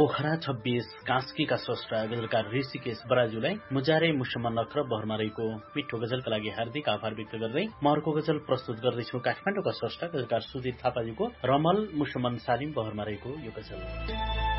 पोखरा 26 कास्कीका स्रष्टा गजलकार ऋषिकेश बराजुलाई मुजारे मुसम्मन नखर बहरमा रहेको मिठो गजलका लागि हार्दिक आभार व्यक्त गर्दै म अर्को गजल प्रस्तुत गर्दैछु। काठमाडौँका स्रष्टा गजलकार सुजित थापाजीको रमल मुसम्मन सालिम बहरमा रहेको यो गजल।